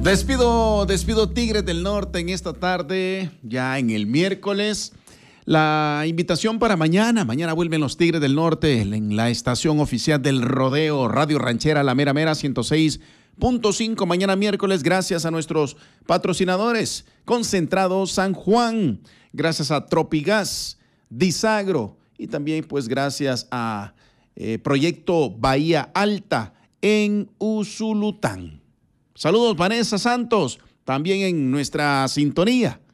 Despido Tigres del Norte en esta tarde, ya en el miércoles. La invitación para mañana. Mañana vuelven los Tigres del Norte en la estación oficial del rodeo, Radio Ranchera La Mera Mera 106.5. Mañana miércoles, gracias a nuestros patrocinadores. Concentrado San Juan, gracias a Tropigas, Disagro y también pues gracias a Proyecto Bahía Alta en Usulután. Saludos Vanessa Santos, también en nuestra sintonía.